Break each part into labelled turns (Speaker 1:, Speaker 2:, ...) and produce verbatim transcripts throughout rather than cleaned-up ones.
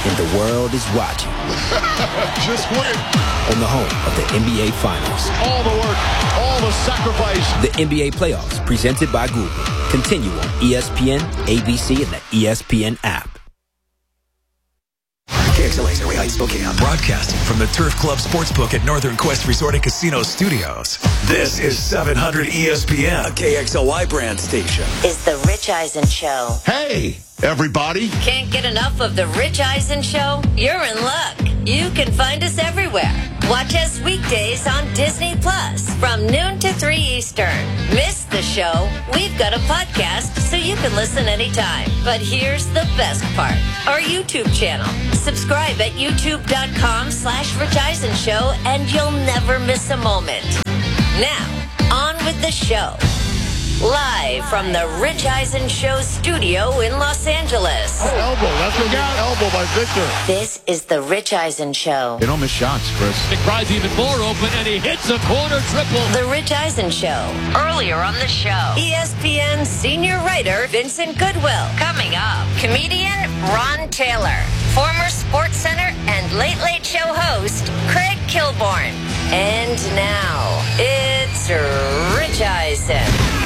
Speaker 1: and the world is watching.
Speaker 2: Just win.
Speaker 1: On the home of the N B A Finals.
Speaker 2: All the work, all the sacrifice.
Speaker 1: The N B A Playoffs, presented by Google. Continue on E S P N, A B C, and the E S P N app.
Speaker 3: K X L A's Area Heights, Spokane. Broadcasting from the Turf Club Sportsbook at Northern Quest Resort and Casino Studios. This is seven hundred E S P N, a K X L Y brand station.
Speaker 4: Is the Rich Eisen Show.
Speaker 2: Hey, everybody.
Speaker 4: Can't get enough of the Rich Eisen Show? You're in luck. You can find us everywhere. Watch us weekdays on Disney Plus from noon to three Eastern. Miss the show? We've got a podcast so you can listen anytime. But here's the best part. Our YouTube channel. Subscribe at youtube.com slash Rich Eisen Show and you'll never miss a moment. Now, on with the show. Live from the Rich Eisen Show studio in Los Angeles.
Speaker 2: Oh, elbow. That's going to get an elbow by Victor.
Speaker 4: This is the Rich Eisen Show.
Speaker 2: You don't miss shots, Chris.
Speaker 5: McBride's even more open, and he hits a corner triple.
Speaker 4: The Rich Eisen Show. Earlier on the show, E S P N senior writer Vincent Goodwill. Coming up, comedian Ron Taylor. Former Sports Center and Late Late Show host Craig Kilborn. And now, it's Rich Eisen.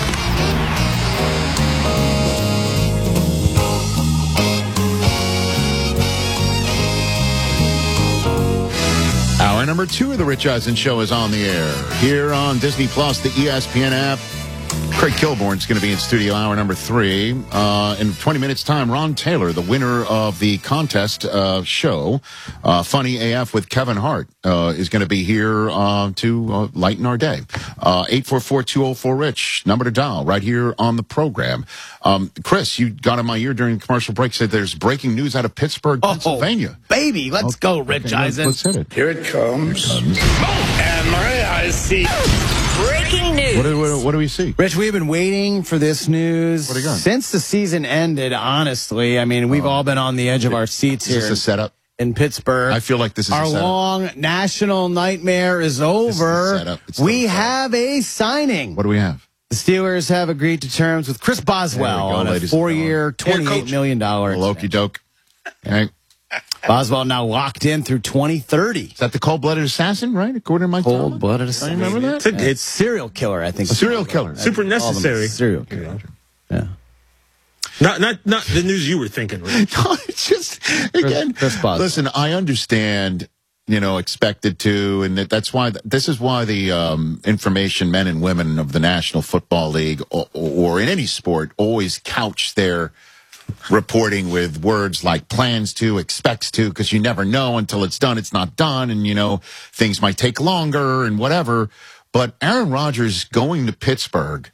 Speaker 2: Hour number two of the Rich Eisen Show is on the air. Here on Disney Plus, the E S P N app. Craig Kilborn's going to be in studio hour number three. Uh, in twenty minutes' time, Ron Taylor, the winner of the contest uh, show, uh, Funny A F with Kevin Hart, uh, is going to be here uh, to uh, lighten our day. Uh, eight four four, two oh four, RICH, number to dial, right here on the program. Um, Chris, you got in my ear during commercial break, said there's breaking news out of Pittsburgh, Pennsylvania.
Speaker 6: Oh, baby, let's
Speaker 2: okay.
Speaker 6: go, Rich
Speaker 2: okay,
Speaker 6: Eisen.
Speaker 2: Let's hit it.
Speaker 7: Here it comes. And my eyes see.
Speaker 4: Breaking news.
Speaker 2: What do, what, what do we see?
Speaker 6: Rich, we've been waiting for this news
Speaker 2: What do you got?
Speaker 6: since the season ended, honestly. I mean, we've
Speaker 2: Oh.
Speaker 6: all been on the edge of our seats
Speaker 2: Is
Speaker 6: here
Speaker 2: this a setup?
Speaker 6: in Pittsburgh.
Speaker 2: I feel like this is
Speaker 6: Our
Speaker 2: a setup.
Speaker 6: long national nightmare is over.
Speaker 2: setup. It's still
Speaker 6: We
Speaker 2: a setup.
Speaker 6: have a signing.
Speaker 2: What do we have?
Speaker 6: The Steelers have agreed to terms with Chris Boswell
Speaker 2: go,
Speaker 6: on a
Speaker 2: ladies and
Speaker 6: four-year, twenty-eight million dollars.
Speaker 2: Okey doke. Okay.
Speaker 6: Boswell now locked in through twenty thirty.
Speaker 2: Is that the cold-blooded assassin, right? According to Mike Tomlin?
Speaker 6: Cold-blooded
Speaker 2: I
Speaker 6: assassin.
Speaker 2: remember that.
Speaker 6: It's, a, it's serial killer, I think.
Speaker 2: A serial killer.
Speaker 8: Super necessary.
Speaker 6: Serial killer. Yeah.
Speaker 8: Not not not the news you were thinking, Rich.
Speaker 2: No, it's just, again,
Speaker 6: Chris Boswell.
Speaker 2: listen, I understand, you know, expected to, and that, that's why, this is why the um, information men and women of the National Football League or, or in any sport always couch their reporting with words like plans to, expects to, because you never know until it's done, it's not done, and, you know, things might take longer and whatever. But Aaron Rodgers going to Pittsburgh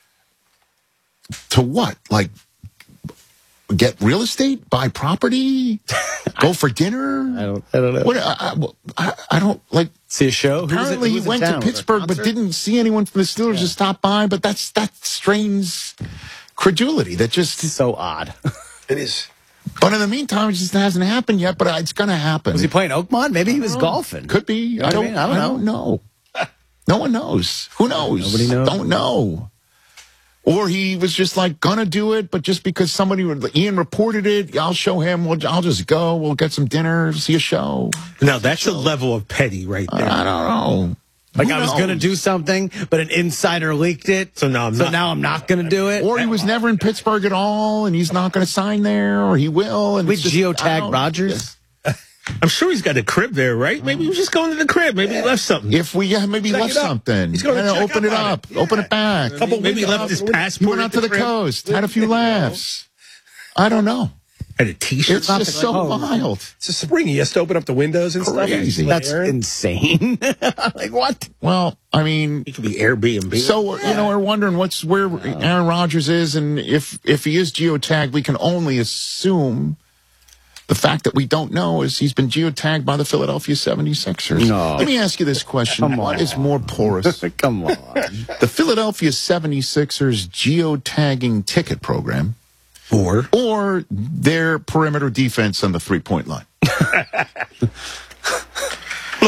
Speaker 2: to what? Like, get real estate, buy property, go for dinner?
Speaker 6: I don't, I don't know.
Speaker 2: What, I, I, I don't, like,
Speaker 6: See a show? Who's
Speaker 2: apparently
Speaker 6: it-
Speaker 2: he
Speaker 6: who's in
Speaker 2: went to
Speaker 6: town? Was there a
Speaker 2: Pittsburgh but
Speaker 6: concert?
Speaker 2: didn't see anyone from the Steelers to stop by, but that's, that strains credulity. That just,
Speaker 6: So odd.
Speaker 7: It is.
Speaker 2: but in the meantime, it just hasn't happened yet, but it's going to happen.
Speaker 6: Was he playing Oakmont? Maybe he was golfing.
Speaker 2: Could be.
Speaker 6: know
Speaker 2: I
Speaker 6: what I
Speaker 2: don't,
Speaker 6: mean? I don't
Speaker 2: know. No one knows. Who knows?
Speaker 6: Nobody knows.
Speaker 2: Don't know. Or he was just like gonna do it, but just because somebody, Ian reported it, I'll show him. We'll, I'll just go. We'll get some dinner, see a show.
Speaker 8: Now that's a level of petty right there.
Speaker 2: I don't know.
Speaker 6: Like
Speaker 2: Who
Speaker 6: I was
Speaker 2: knows?
Speaker 6: going to do something, but an insider leaked it.
Speaker 8: So now I'm
Speaker 6: so
Speaker 8: not.
Speaker 6: now I'm not going to do it.
Speaker 2: Or he was never in Pittsburgh at all, and he's not going to sign there, or he will. And
Speaker 6: we
Speaker 2: it's just- I
Speaker 6: geotag
Speaker 2: don't-
Speaker 6: Rodgers.
Speaker 8: I'm sure he's got a crib there, right? Maybe he was just going to the crib. Maybe he left something.
Speaker 2: If we yeah, maybe
Speaker 8: Check
Speaker 2: left
Speaker 8: it up.
Speaker 2: something,
Speaker 8: He's gonna
Speaker 2: And
Speaker 8: check
Speaker 2: open
Speaker 8: up
Speaker 2: it
Speaker 8: on
Speaker 2: up,
Speaker 8: it.
Speaker 2: open it back.
Speaker 8: Couple maybe he left his
Speaker 2: He
Speaker 8: passport.
Speaker 2: went
Speaker 8: at
Speaker 2: out to the
Speaker 8: crib.
Speaker 2: coast, had a few laughs. I don't know.
Speaker 8: Had a T-shirt.
Speaker 2: It's just so
Speaker 6: oh.
Speaker 2: wild.
Speaker 7: It's a spring. He has to open up the windows and
Speaker 2: Crazy.
Speaker 7: stuff.
Speaker 6: That's
Speaker 7: Aaron.
Speaker 6: insane. Like what?
Speaker 2: Well, I mean,
Speaker 8: He could be Airbnb.
Speaker 2: so you know, we're wondering what's where Aaron Rodgers is, and if if he is geotagged, we can only assume. The fact that we don't know is he's been geotagged by the Philadelphia seventy-sixers.
Speaker 6: No.
Speaker 2: Let me ask you this question.
Speaker 6: Come
Speaker 2: What
Speaker 6: on.
Speaker 2: is more porous?
Speaker 6: Come on.
Speaker 2: The Philadelphia seventy-sixers geotagging ticket program
Speaker 8: or
Speaker 2: or their perimeter defense on the three-point line?
Speaker 8: look,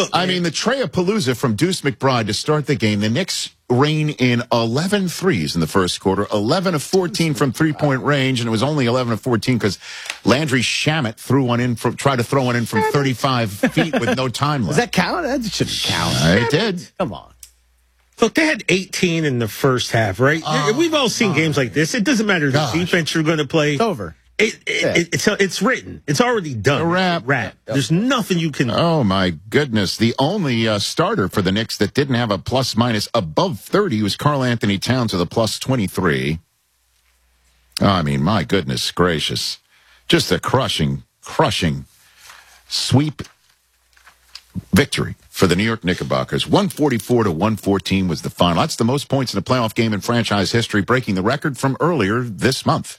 Speaker 2: I mean, the Treapalooza from Deuce McBride to start the game. The Knicks reign in eleven threes in the first quarter, eleven of fourteen from three-point range, and it was only eleven of fourteen because Landry Shamet threw one in from, tried to throw one in from thirty-five feet with no time left.
Speaker 6: Does that count? That shouldn't count.
Speaker 2: Uh, it did.
Speaker 6: Come on.
Speaker 8: Look, they had eighteen in the first half, right?
Speaker 2: Oh,
Speaker 8: We've all seen
Speaker 2: oh,
Speaker 8: games like this. It doesn't matter the
Speaker 2: gosh.
Speaker 8: defense you're going to play.
Speaker 6: It's over.
Speaker 8: It, it,
Speaker 6: Yeah.
Speaker 8: it, it's it's written. It's already done.
Speaker 2: A wrap.
Speaker 8: It's a wrap. There's nothing you can.
Speaker 2: Oh, my goodness. The only uh, starter for the Knicks that didn't have a plus-minus above thirty was Karl Anthony Towns with a plus twenty-three. Oh, I mean, my goodness gracious. Just a crushing, crushing sweep victory for the New York Knickerbockers. one forty-four to one fourteen was the final. That's the most points in a playoff game in franchise history, breaking the record from earlier this month.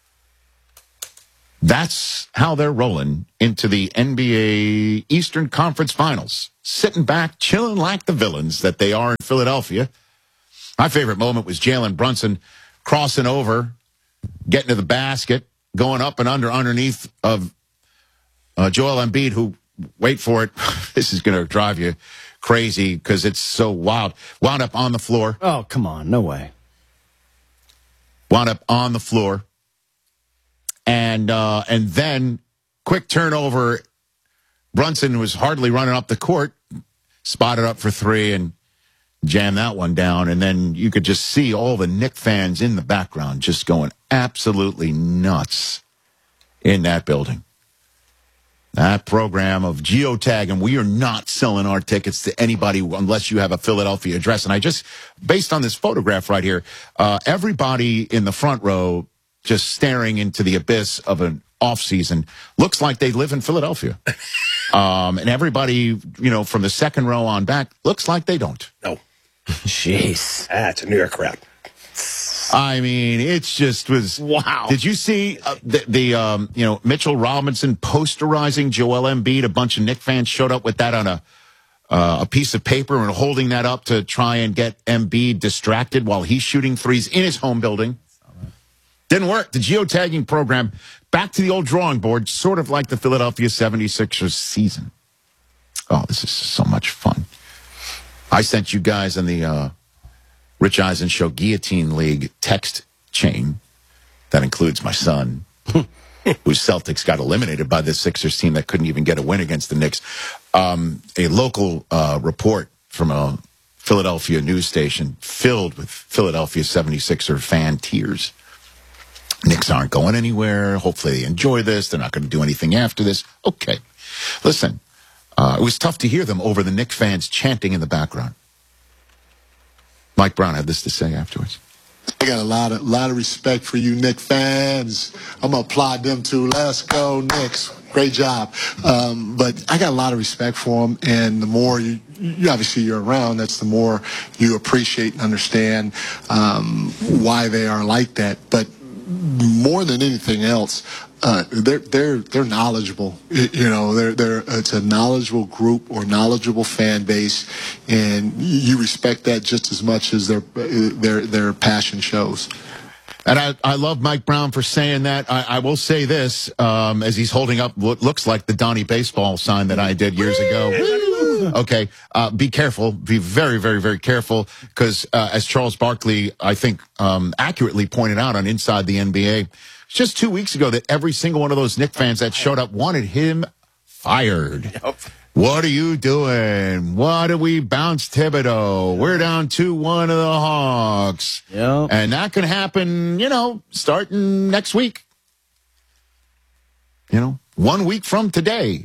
Speaker 2: That's how they're rolling into the N B A Eastern Conference Finals. Sitting back, chilling like the villains that they are in Philadelphia. My favorite moment was Jalen Brunson crossing over, getting to the basket, going up and under underneath of uh, Joel Embiid, who, wait for it, this is going to drive you crazy because it's so wild. Wound up on the floor.
Speaker 6: Oh, come on. No way.
Speaker 2: Wound up on the floor. And uh, and then, quick turnover, Brunson was hardly running up the court, spotted up for three and jammed that one down. And then you could just see all the Knick fans in the background just going absolutely nuts in that building. That program of geotag, and we are not selling our tickets to anybody unless you have a Philadelphia address. And I just, based on this photograph right here, uh, everybody in the front row just staring into the abyss of an off season looks like they live in Philadelphia. Um, and everybody, you know, from the second row on back looks like they don't.
Speaker 7: No.
Speaker 6: Jeez.
Speaker 7: That's a New York crowd.
Speaker 2: I mean, it's just was
Speaker 6: Wow.
Speaker 2: Did you see uh, the, the um, you know, Mitchell Robinson posterizing Joel Embiid? A bunch of Knick fans showed up with that on a uh, a piece of paper and holding that up to try and get Embiid distracted while he's shooting threes in his home building. Didn't work. The geotagging program, back to the old drawing board, sort of like the Philadelphia seventy-sixers season. Oh, this is so much fun. I sent you guys in the uh, Rich Eisen Show Guillotine League text chain. That includes my son, whose Celtics got eliminated by this Sixers team that couldn't even get a win against the Knicks. Um, a local uh, report from a Philadelphia news station filled with Philadelphia seventy-sixer fan tears. Knicks aren't going anywhere. Hopefully they enjoy this. They're not going to do anything after this. Okay. Listen, uh, it was tough to hear them over the Knicks fans chanting in the background. Mike Brown had this to say afterwards.
Speaker 9: I got a lot of lot of respect for you Knicks fans. I'm going to applaud them too. Let's go, Knicks. Great job. Um, but I got a lot of respect for them, and the more you, you obviously you're around, that's the more you appreciate and understand um, why they are like that. But more than anything else, uh, they're they're they're knowledgeable. You know, they're they're it's a knowledgeable group or knowledgeable fan base, and you respect that just as much as their their their passion shows.
Speaker 2: And I, I love Mike Brown for saying that. I, I will say this, um, as he's holding up what looks like the Donnie baseball sign that I did years ago. Okay, uh, be careful. Be very, very, very careful, because uh, as Charles Barkley, I think, um, accurately pointed out on Inside the N B A, it's just two weeks ago that every single one of those Knicks fans that showed up wanted him fired. Yep. What are you doing? Why do we bounce Thibodeau? We're down two one to the Hawks.
Speaker 6: Yep.
Speaker 2: And that can happen, you know, starting next week. You know, one week from today.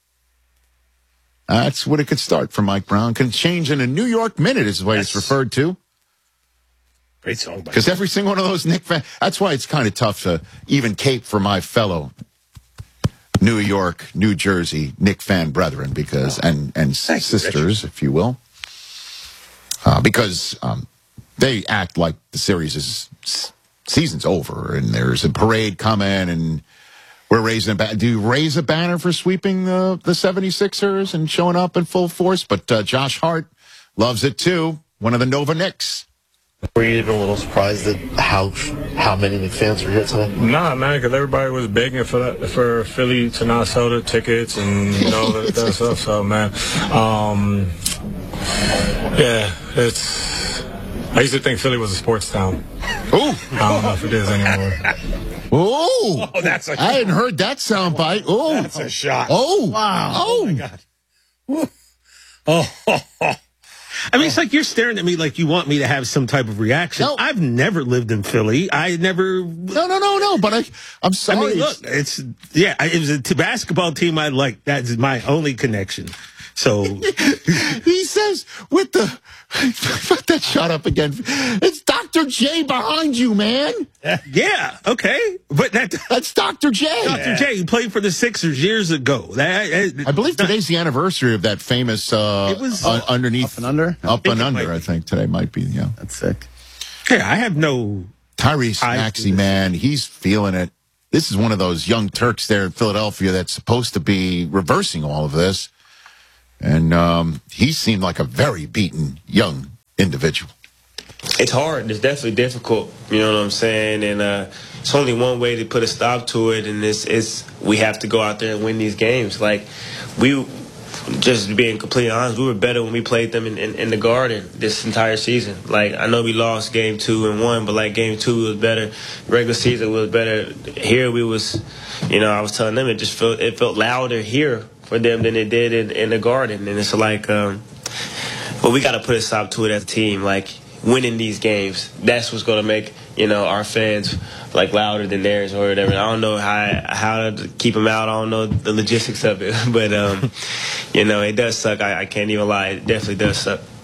Speaker 2: That's what it could start for Mike Brown. Can change in a New York minute is the way yes. it's referred to.
Speaker 7: Great song.
Speaker 2: Because every single one of those Knicks fans, that's why it's kind of tough to even cape for my fellow New York, New Jersey Knicks fan brethren, because, oh. and, and Thank sisters, you, if you will. Uh, because um, they act like the series is, season's over and there's a parade coming and we're raising a banner. Do you raise a banner for sweeping the, the seventy-sixers and showing up in full force? But uh, Josh Hart loves it too. One of the Nova Knicks.
Speaker 10: Were you even a little surprised at how how many fans were here today?
Speaker 11: Nah, man, because everybody was begging for that, for Philly to not sell their tickets and you know that, that stuff. So, man, um, yeah, it's. I used to think Philly was a sports town.
Speaker 2: Ooh,
Speaker 11: I don't know if it is anymore.
Speaker 2: Ooh,
Speaker 8: Oh, that's a
Speaker 2: I hadn't heard that soundbite. Oh,
Speaker 8: That's a shot.
Speaker 2: Oh,
Speaker 6: Wow.
Speaker 2: Oh,
Speaker 8: Oh, my God. Oh, I mean, it's like you're staring at me like you want me to have some type of reaction.
Speaker 2: No.
Speaker 8: I've never lived in Philly. I never.
Speaker 2: No, no, no, no. But I, I'm
Speaker 8: I
Speaker 2: sorry.
Speaker 8: mean, look, it's yeah. I- It was a t- basketball team I like. That's my only connection. So
Speaker 2: He says with the put that shot up again. It's Doctor J behind you, man.
Speaker 8: yeah, okay, but that
Speaker 2: That's Doctor J.
Speaker 8: Doctor J, he played for the Sixers years ago. That
Speaker 2: I believe today's the anniversary of that famous uh,
Speaker 8: It was-
Speaker 2: uh, underneath
Speaker 6: Up and under?
Speaker 2: up
Speaker 8: think
Speaker 2: and
Speaker 8: it
Speaker 2: under.
Speaker 8: might
Speaker 2: I
Speaker 8: be.
Speaker 2: think today might be. Yeah,
Speaker 6: That's sick.
Speaker 8: yeah, I have no.
Speaker 2: Tyrese
Speaker 8: I-
Speaker 2: Maxey, man, he's feeling it. This is one of those young Turks there in Philadelphia that's supposed to be reversing all of this, and um, he seemed like a very beaten young individual.
Speaker 12: It's hard. It's definitely difficult. You know what I'm saying? And uh, it's only one way to put a stop to it, and it's, it's we have to go out there and win these games. Like, we, just being completely honest, we were better when we played them in, in, in the Garden this entire season. Like, I know we lost game two and one, but, like, game two was better. Regular season was better. Here we was, you know, I was telling them it just felt, it felt louder here for them than it did in, in the Garden. And it's like, um, well, we got to put a stop to it as a team. Like, winning these games, that's what's going to make, you know, our fans like louder than theirs or whatever. I don't know how how to keep them out. I don't know the logistics of it, but um, you know, it does suck. I, I can't even lie. It definitely does suck.